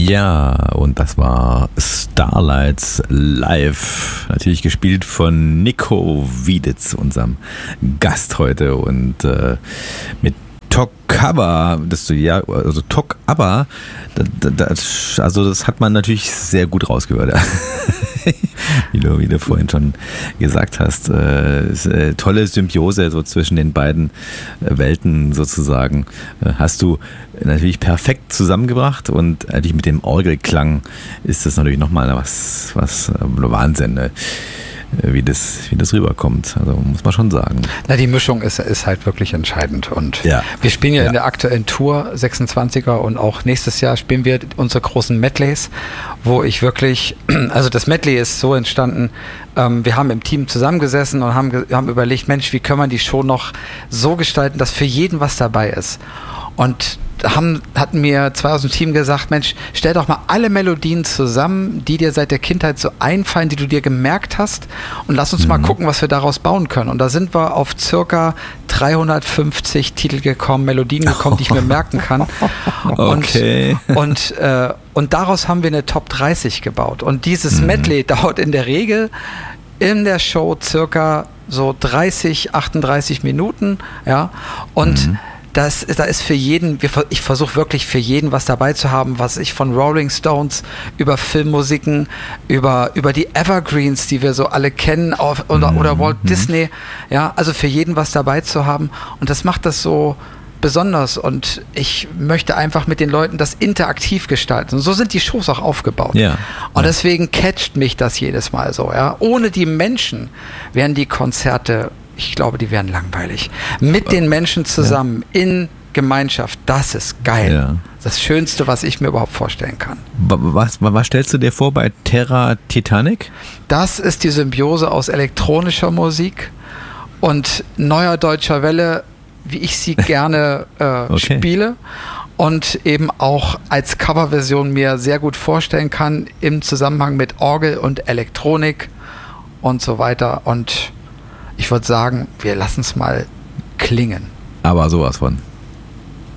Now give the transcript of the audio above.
Ja, und das war Starlights Live, natürlich gespielt von Nico Wieditz, unserem Gast heute, und mit Tok-Aba, also Tok-Aba, das hat man natürlich sehr gut rausgehört, ja. wie du vorhin schon gesagt hast, tolle Symbiose so zwischen den beiden Welten sozusagen, hast du natürlich perfekt zusammengebracht, und natürlich mit dem Orgelklang ist das natürlich nochmal was Wahnsinn, ne? Wie das rüberkommt, also muss man schon sagen. Na, die Mischung ist halt wirklich entscheidend, und ja. Wir spielen ja in der aktuellen Tour 26er, und auch nächstes Jahr spielen wir unsere großen Medleys, wo ich wirklich, also das Medley ist so entstanden, wir haben im Team zusammengesessen und haben überlegt, Mensch, wie können wir die Show noch so gestalten, dass für jeden was dabei ist, und hatten mir zwei aus dem Team gesagt, Mensch, stell doch mal alle Melodien zusammen, die dir seit der Kindheit so einfallen, die du dir gemerkt hast, und lass uns mal gucken, was wir daraus bauen können. Und da sind wir auf circa 350 Titel gekommen, Melodien gekommen, die ich mir merken kann. Okay. Und daraus haben wir eine Top 30 gebaut. Und dieses Medley dauert in der Regel in der Show circa so 38 Minuten, ja, und da ist für jeden, ich versuche wirklich für jeden was dabei zu haben, was ich von Rolling Stones über Filmmusiken, über die Evergreens, die wir so alle kennen, oder Walt Disney, ja, also für jeden was dabei zu haben, und das macht das so besonders, und ich möchte einfach mit den Leuten das interaktiv gestalten. Und so sind die Shows auch aufgebaut. Ja. Und deswegen catcht mich das jedes Mal so, ja. Ohne die Menschen wären die Konzerte, ich glaube, die wären langweilig. Mit den Menschen zusammen, in Gemeinschaft, das ist geil. Ja. Das Schönste, was ich mir überhaupt vorstellen kann. Was stellst du dir vor bei Terra Titanic? Das ist die Symbiose aus elektronischer Musik und neuer deutscher Welle, wie ich sie gerne spiele, und eben auch als Coverversion mir sehr gut vorstellen kann, im Zusammenhang mit Orgel und Elektronik und so weiter. Und ich würde sagen, wir lassen es mal klingen. Aber sowas von.